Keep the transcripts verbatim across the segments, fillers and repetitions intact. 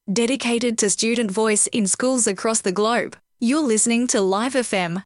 dedicated to student voice in schools across the globe. You're listening to Live F M.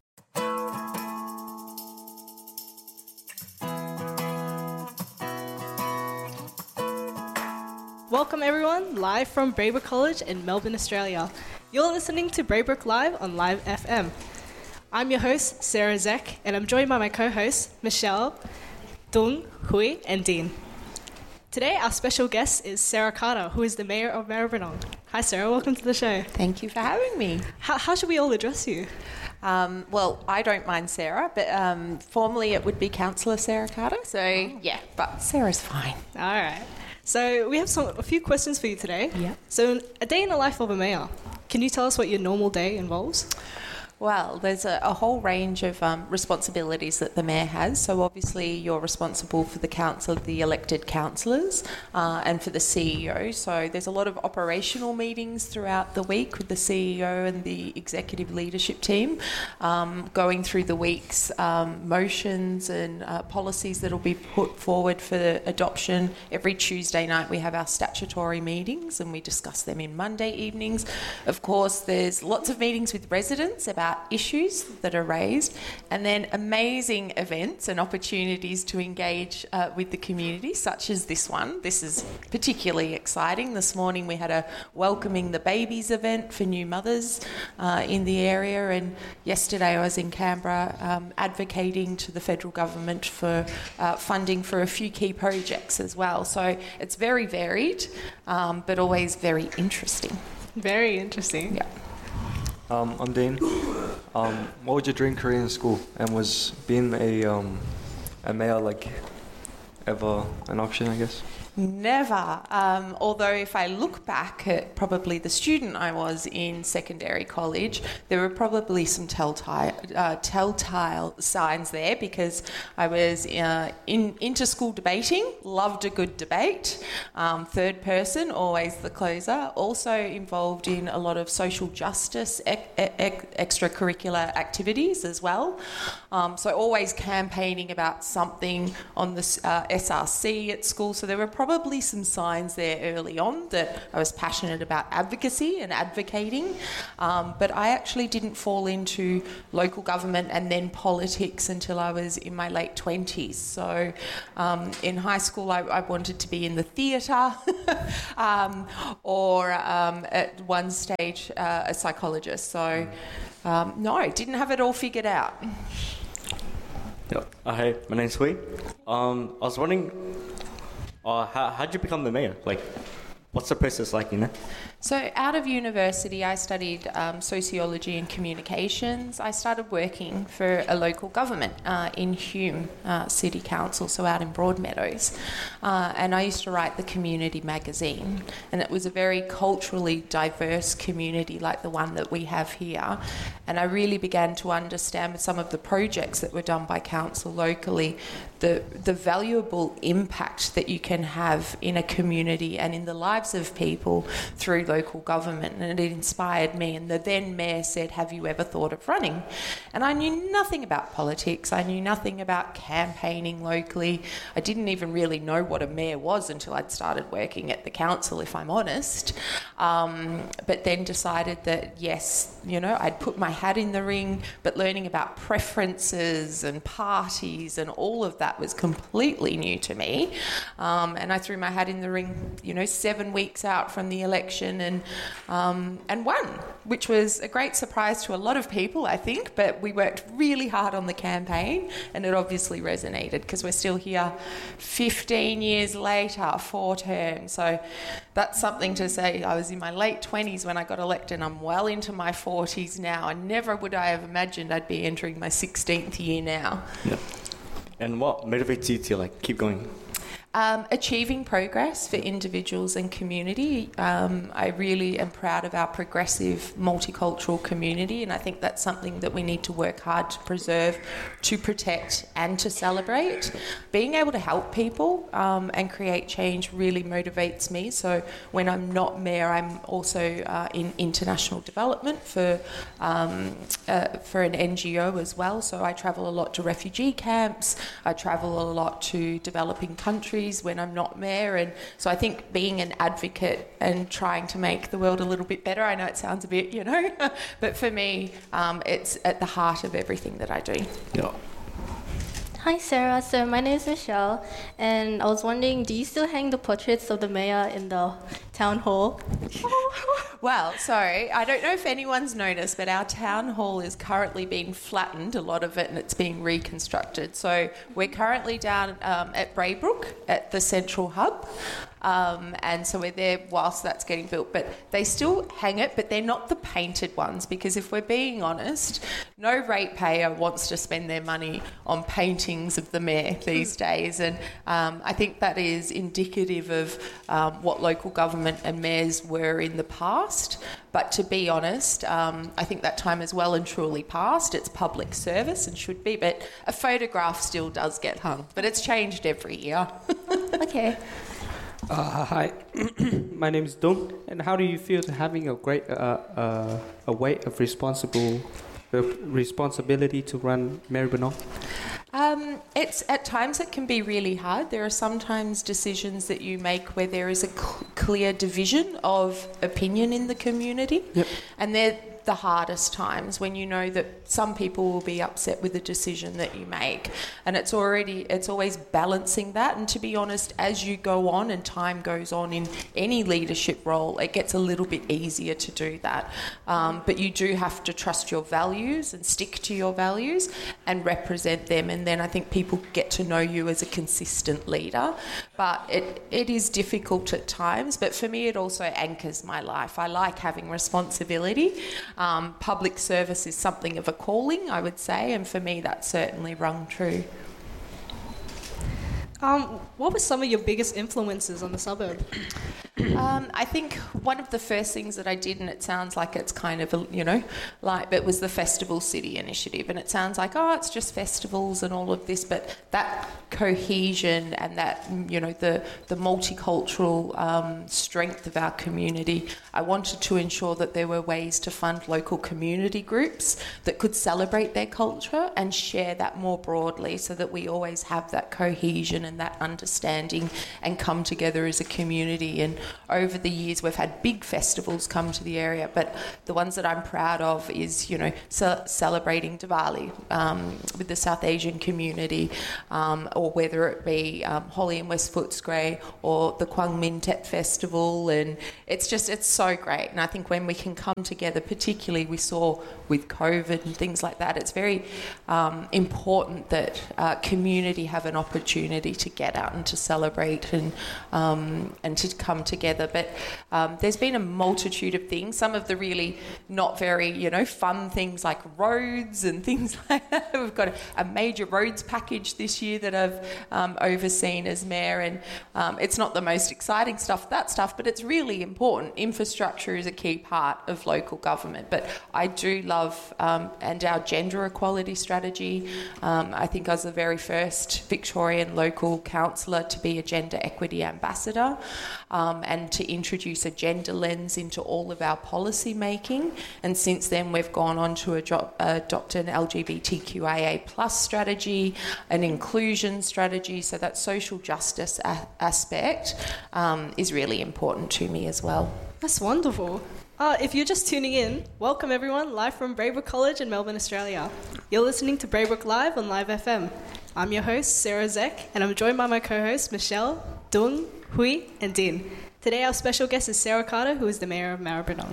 Welcome everyone, live from Braybrook College in Melbourne, Australia. You're listening to Braybrook Live on Live F M. I'm your host, Sarah Zek, and I'm joined by my co-hosts, Michelle, Dung, Hui, and Dean. Today, our special guest is Sarah Carter, who is the Mayor of Maribyrnong. Hi Sarah, welcome to the show. Thank you for having me. How, how should we all address you? Um, well, I don't mind Sarah, but um, formally it would be Councillor Sarah Carter, so oh. yeah, but Sarah's fine. All right. So we have some a few questions for you today. Yeah. So a day in the life of a mayor. Can you tell us what your normal day involves? Well, there's a, a whole range of um, responsibilities that the mayor has. So obviously you're responsible for the council, the elected councillors, uh, and for the C E O. So there's a lot of operational meetings throughout the week with the C E O and the executive leadership team, um, going through the week's um, motions and uh, policies that will be put forward for adoption. Every Tuesday night we have our statutory meetings and we discuss them in Monday evenings. Of course, there's lots of meetings with residents about issues that are raised, and then amazing events and opportunities to engage uh, with the community, such as this one. This is particularly exciting. This morning we had a Welcoming the Babies event for new mothers uh, in the area, and yesterday I was in Canberra um, advocating to the federal government for uh, funding for a few key projects as well. So it's very varied, um, but always very interesting. Very interesting. Yeah. Um, I'm Dean. Um, what was your dream career in school? And was being a um, a mayor like ever an option, I guess? Never. Um, although if I look back at probably the student I was in secondary college, there were probably some telltale, uh, telltale signs there, because I was uh, in inter-school debating, loved a good debate, um, third person, always the closer, also involved in a lot of social justice e- e- extracurricular activities as well. Um, so always campaigning about something on the uh, S R C at school. So there were probably some signs there early on that I was passionate about advocacy and advocating, um, but I actually didn't fall into local government and then politics until I was in my late twenties. So um, in high school I, I wanted to be in the theatre um, or um, at one stage uh, a psychologist. So um, no, didn't have it all figured out. Yep. Uh, hey, my name's Hui. Um, I was wondering, uh, how how'd you become the mayor? Like, what's the process like, you know? So out of university, I studied um, sociology and communications. I started working for a local government uh, in Hume uh, City Council, so out in Broadmeadows. Uh, and I used to write the community magazine. And it was a very culturally diverse community like the one that we have here. And I really began to understand with some of the projects that were done by council locally, the, the valuable impact that you can have in a community and in the lives of people through local government. And it inspired me, and the then mayor said, have you ever thought of running? And I knew nothing about politics. I knew nothing about campaigning locally. I didn't even really know what a mayor was until I'd started working at the council, if I'm honest. Um, but then decided that yes, you know, I'd put my hat in the ring, but learning about preferences and parties and all of that was completely new to me. Um, and I threw my hat in the ring, you know, seven weeks out from the election, and um, and won, which was a great surprise to a lot of people, I think. But we worked really hard on the campaign, and it obviously resonated because we're still here fifteen years later, four terms. So that's something to say. I was in my late twenties when I got elected, and I'm well into my forties now, and never would I have imagined I'd be entering my sixteenth year now. Yeah. And what motivates you to like keep going? Um, achieving progress for individuals and community. Um, I really am proud of our progressive multicultural community, and I think that's something that we need to work hard to preserve, to protect and to celebrate. Being able to help people um, and create change really motivates me. So when I'm not mayor, I'm also uh, in international development for um, uh, for an N G O as well. So I travel a lot to refugee camps, I travel a lot to developing countries, countries when I'm not mayor. And so I think being an advocate and trying to make the world a little bit better, I know it sounds a bit, you know, but for me, um, it's at the heart of everything that I do. Yeah. Hi Sarah, so my name is Michelle, and I was wondering, do you still hang the portraits of the mayor in the town hall? Well, sorry, I don't know if anyone's noticed, but our town hall is currently being flattened, a lot of it, and it's being reconstructed. So we're currently down um, at Braybrook at the central hub. Um, and so we're there whilst that's getting built, but they still hang it, but they're not the painted ones, because if we're being honest, no ratepayer wants to spend their money on paintings of the mayor these days, and um, I think that is indicative of um, what local government and mayors were in the past. But to be honest, um, I think that time is well and truly past. It's public service and should be, but a photograph still does get hung, but it's changed every year. Okay. Uh, hi, my name is Dung. And how do you feel to having a great uh, uh, a weight of responsible uh, responsibility to run Maribyrnong? Um, it's at times it can be really hard. There are sometimes decisions that you make where there is a cl- clear division of opinion in the community, Yep. and they're the hardest times when you know that some people will be upset with the decision that you make, and it's already it's always balancing that. And to be honest, as you go on and time goes on in any leadership role, it gets a little bit easier to do that, um, but you do have to trust your values and stick to your values and represent them, and then I think people get to know you as a consistent leader. But it it is difficult at times, but for me it also anchors my life. I like having responsibility. Um, public service is something of a calling, I would say, and for me that's certainly rung true. Um, what were some of your biggest influences on the suburb? Um, I think one of the first things that I did, and it sounds like it's kind of, a, you know, like, but was the Festival City initiative. And it sounds like, oh, it's just festivals and all of this, but that cohesion and that, you know, the, the multicultural um, strength of our community, I wanted to ensure that there were ways to fund local community groups that could celebrate their culture and share that more broadly, so that we always have that cohesion and that understanding and come together as a community. And over the years we've had big festivals come to the area, but the ones that I'm proud of is, you know, ce- celebrating Diwali um, with the South Asian community, um, or whether it be um, Holi in West Footscray or the Kwang Min Tet Festival. And it's just, it's so great. And I think when we can come together, particularly we saw with COVID and things like that, it's very um, important that uh, community have an opportunity to get out and to celebrate and um, and to come together. But um, there's been a multitude of things, some of the really not very, you know, fun things like roads and things like that. We've got a, a major roads package this year that I've um, overseen as mayor, and um, it's not the most exciting stuff, that stuff, but it's really important. Infrastructure is a key part of local government, but I do love um, and our gender equality strategy. Um, I think I was the very first Victorian local councillor to be a gender equity ambassador, um, and to introduce a gender lens into all of our policy making. And since then we've gone on to adopt, adopt an L G B T Q I A plus strategy, an inclusion strategy, so that social justice a- aspect um, is really important to me as well. That's wonderful. Uh, if you're just tuning in, welcome everyone, live from Braybrook College in Melbourne, Australia. You're listening to Braybrook Live on Live F M. I'm your host, Sarah Zek, and I'm joined by my co-hosts, Michelle, Dung, Hui, and Din. Today our special guest is Sarah Carter, who is the mayor of Maribyrnong.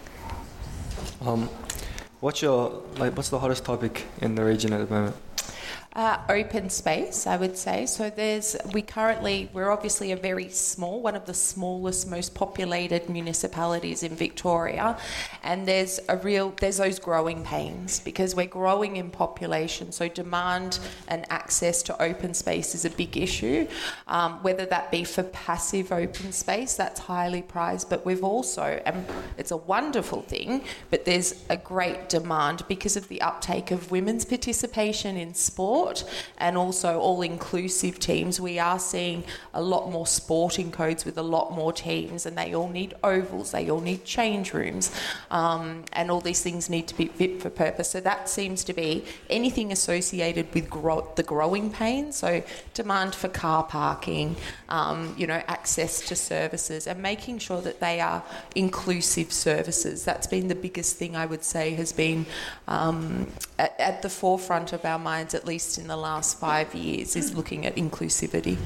Um, what's your like? What's the hottest topic in the region at the moment? Uh, open space, I would say. So there's, we currently, we're obviously a very small, one of the smallest, most populated municipalities in Victoria. And there's a real, there's those growing pains because we're growing in population. So demand and access to open space is a big issue. Um, whether that be for passive open space, that's highly prized. But we've also, and it's a wonderful thing, but there's a great demand because of the uptake of women's participation in sport sport, and also all-inclusive teams. We are seeing a lot more sporting codes with a lot more teams, and they all need ovals, they all need change rooms, um, and all these things need to be fit for purpose. So that seems to be anything associated with grow- the growing pains, so demand for car parking, um, you know, access to services, and making sure that they are inclusive services. That's been the biggest thing, I would say, has been um, at, at the forefront of our minds, at least in the last five years, is looking at inclusivity.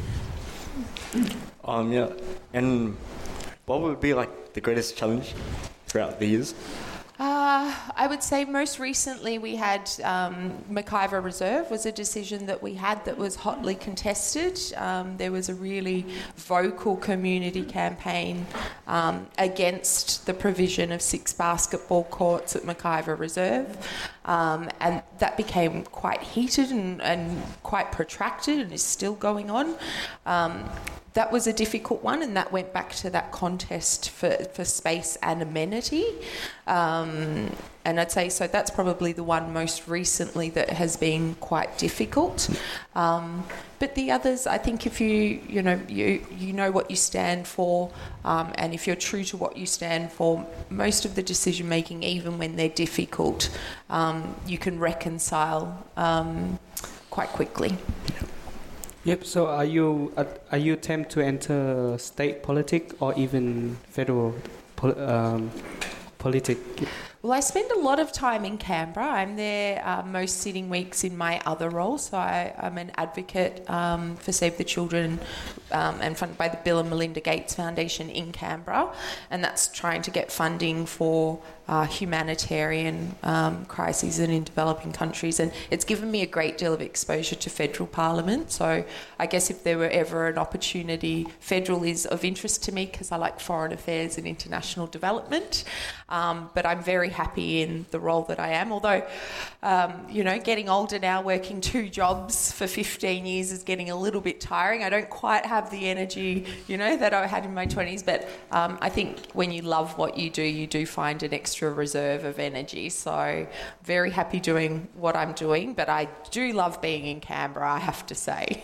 Um, yeah, and what would be like the greatest challenge throughout the years? Uh, I would say most recently we had um, McIver Reserve was a decision that we had that was hotly contested. Um, there was a really vocal community campaign um, against the provision of six basketball courts at McIver Reserve, um, and that became quite heated and, and quite protracted and is still going on. Um, That was a difficult one, and that went back to that contest for, for space and amenity. Um, and I'd say, so that's probably the one most recently that has been quite difficult. Um, but the others, I think if you, you know, you, you know what you stand for, um, and if you're true to what you stand for, most of the decision making, even when they're difficult, um, you can reconcile um, quite quickly. Yep. So, are you uh, are you attempt to enter state politics or even federal pol- um, politics? Well, I spend a lot of time in Canberra. I'm there uh, most sitting weeks in my other role. So I, I'm an advocate um, for Save the Children um, and funded by the Bill and Melinda Gates Foundation in Canberra. And that's trying to get funding for uh, humanitarian um, crises in, in developing countries. And it's given me a great deal of exposure to federal parliament. So I guess if there were ever an opportunity, federal is of interest to me because I like foreign affairs and international development. Um, but I'm very happy in the role that I am, although um, you know, getting older now, working two jobs for fifteen years is getting a little bit tiring. I don't quite have the energy, you know, that I had in my twenties, but um, I think when you love what you do, you do find an extra reserve of energy. So very happy doing what I'm doing, but I do love being in Canberra, I have to say.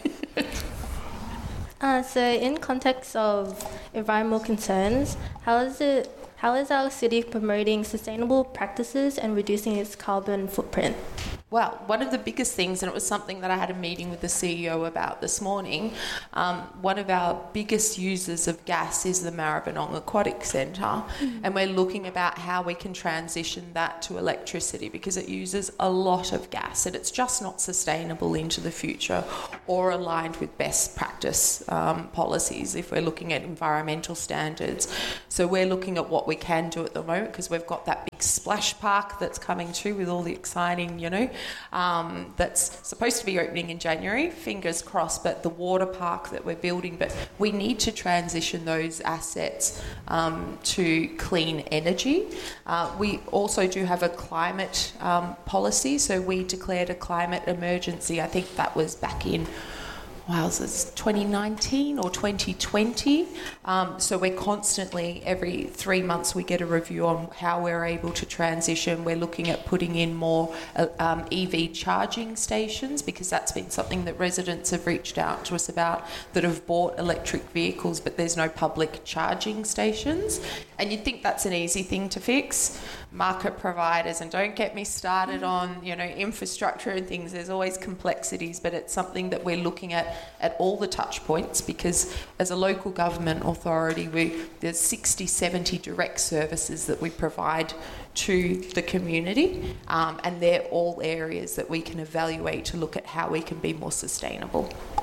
uh, so in context of environmental concerns, how is it How is our city promoting sustainable practices and reducing its carbon footprint? Well, one of the biggest things, and it was something that I had a meeting with the C E O about this morning, um, one of our biggest users of gas is the Maribyrnong Aquatic Centre, mm. and we're looking about how we can transition that to electricity because it uses a lot of gas and it's just not sustainable into the future or aligned with best practice um, policies if we're looking at environmental standards. So we're looking at what we can do at the moment because we've got that big splash park that's coming through with all the exciting, you know, Um, that's supposed to be opening in January, fingers crossed, but the water park that we're building, but we need to transition those assets um, to clean energy. Uh, we also do have a climate um, policy, so we declared a climate emergency. I think that was back in Wow, so it's twenty nineteen or twenty twenty. Um, so we're constantly, every three months, we get a review on how we're able to transition. We're looking at putting in more uh, um, E V charging stations because that's been something that residents have reached out to us about that have bought electric vehicles, but there's no public charging stations. And you'd think that's an easy thing to fix. Market providers, and don't get me started on, you know, infrastructure and things. There's always complexities, but it's something that we're looking at at all the touch points because as a local government authority, we there's sixty, seventy direct services that we provide to the community, um, and they're all areas that we can evaluate to look at how we can be more sustainable.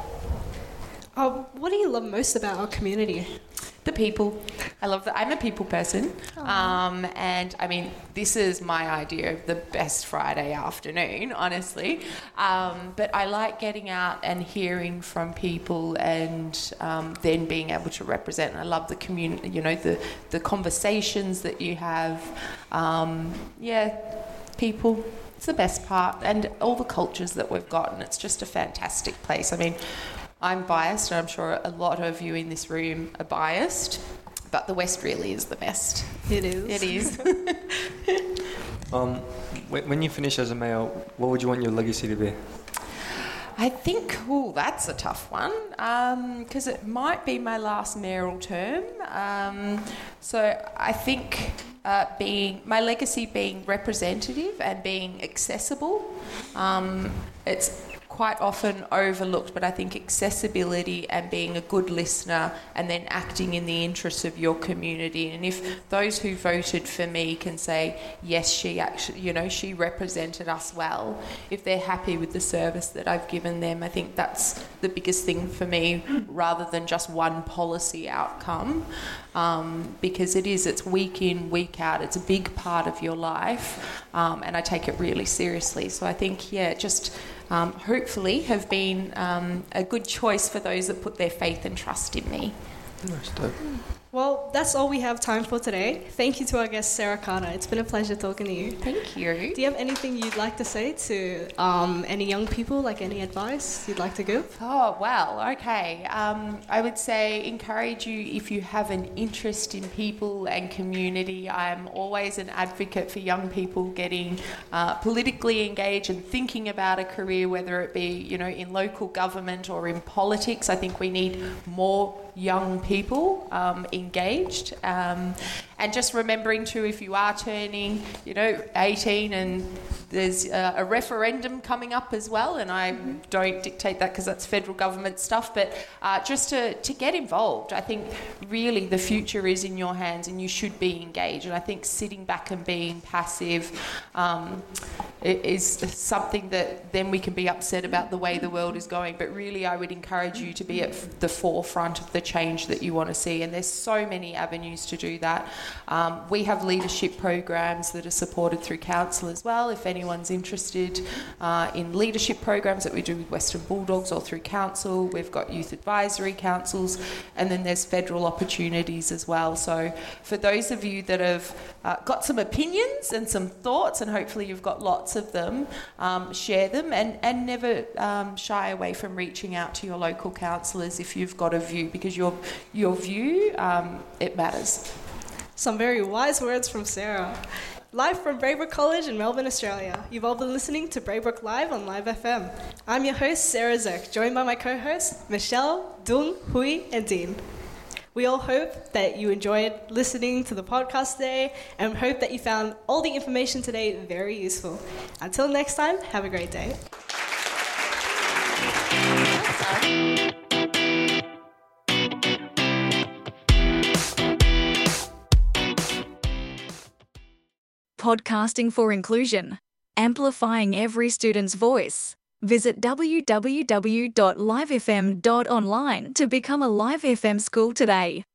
Um, what do you love most about our community? The people. I love that. I'm a people person. Um, and I mean, this is my idea of the best Friday afternoon, honestly. Um, but I like getting out and hearing from people and um, then being able to represent. And I love the community, you know, the, the conversations that you have. Um, yeah, people. It's the best part. And all the cultures that we've got. And it's just a fantastic place. I mean, I'm biased, and I'm sure a lot of you in this room are biased, but the West really is the best. It is. It is. um, when you finish as a mayor, what would you want your legacy to be? I think, oh, that's a tough one, because it might be my last mayoral term. Um, so I think uh, being my legacy being representative and being accessible. Um, it's quite often overlooked, but I think accessibility and being a good listener and then acting in the interests of your community. And if those who voted for me can say, yes, she actually, you know, she represented us well, if they're happy with the service that I've given them, I think that's the biggest thing for me, rather than just one policy outcome. Um, because it is, it's week in, week out, it's a big part of your life, um, and I take it really seriously. So I think, yeah, just um, hopefully have been um, a good choice for those that put their faith and trust in me. Nice, dope. Well, that's all we have time for today. Thank you to our guest, Sarah Carter. It's been a pleasure talking to you. Thank you. Do you have anything you'd like to say to um, any young people, like any advice you'd like to give? Oh, well, okay. Um, I would say encourage you, if you have an interest in people and community. I'm always an advocate for young people getting uh, politically engaged and thinking about a career, whether it be, you know, in local government or in politics. I think we need more young people um, engaged, um, and just remembering too, if you are turning, you know, eighteen, and there's uh, a referendum coming up as well, and I don't dictate that because that's federal government stuff, but uh, just to, to get involved. I think really the future is in your hands and you should be engaged, and I think sitting back and being passive um, is something that then we can be upset about the way the world is going, but really I would encourage you to be at the forefront of the change that you want to see, and there's so many avenues to do that. Um, we have leadership programs that are supported through council as well. If anyone's interested uh, in leadership programs that we do with Western Bulldogs or through council, we've got youth advisory councils, and then there's federal opportunities as well. So for those of you that have uh, got some opinions and some thoughts, and hopefully you've got lots of them, um, share them, and, and never um, shy away from reaching out to your local councillors if you've got a view, because your your view, um, it matters. Some very wise words from Sarah. Live from Braybrook College in Melbourne, Australia. You've all been listening to Braybrook Live on Live F M. I'm your host, Sarah Zek, joined by my co-hosts, Michelle, Dung, Hui, and Dean. We all hope that you enjoyed listening to the podcast today, and hope that you found all the information today very useful. Until next time, have a great day. Podcasting for inclusion, amplifying every student's voice. Visit w w w dot live f m dot online to become a Live F M school today.